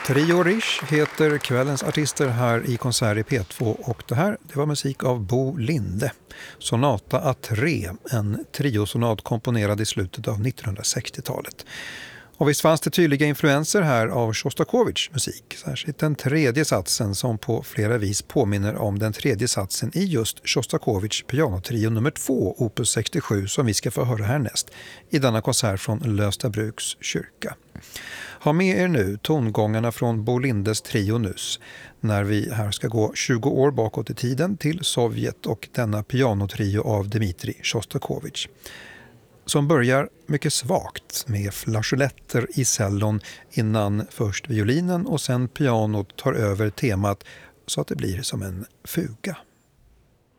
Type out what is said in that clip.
Trio Rish heter kvällens artister här i konsert i P2 och det var musik av Bo Linde. Sonata A3, en triosonat komponerad i slutet av 1960-talet. Och visst fanns det tydliga influenser här av Sjostakovitjs musik, särskilt den tredje satsen som på flera vis påminner om den tredje satsen i just Sjostakovitjs pianotrio nummer 2, opus 67, som vi ska få höra härnäst i denna konsert från Löstabruks kyrka. Ha med er nu tongångarna från Bo Lindes trio nyss, när vi här ska gå 20 år bakåt i tiden till Sovjet och denna pianotrio av Dmitrij Sjostakovitj, som börjar mycket svagt med flageoletter i cellon innan först violinen och sen pianot tar över temat så att det blir som en fuga.